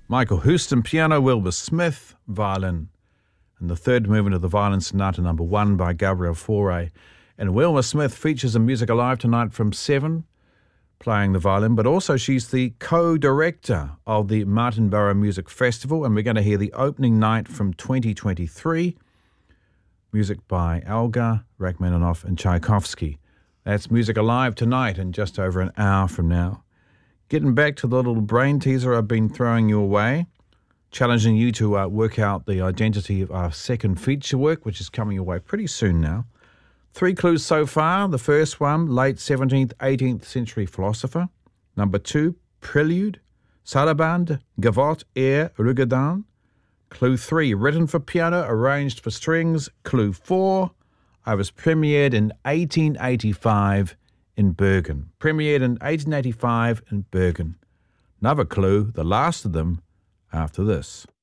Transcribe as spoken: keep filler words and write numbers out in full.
Michael Houston, piano, Wilbur Smith, violin. And the third movement of the Violin Sonata number one by Gabriel Fauré. And Wilbur Smith features in Music Alive tonight from seven, playing the violin, but also she's the co-director of the Martinborough Music Festival, and we're going to hear the opening night from twenty twenty-three, music by Elgar, Rachmaninoff and Tchaikovsky. That's Music Alive tonight in just over an hour from now. Getting back to the little brain teaser I've been throwing your way, challenging you to uh, work out the identity of our second feature work, which is coming your way pretty soon now. Three clues so far. The first one, late seventeenth, eighteenth century philosopher. Number two, Prelude, Sarabande, Gavotte, Air, Rigaudin. Clue three, written for piano, arranged for strings. Clue four, I was premiered in eighteen eighty-five in Bergen. Premiered in eighteen eighty-five in Bergen. Another clue, the last of them, after this.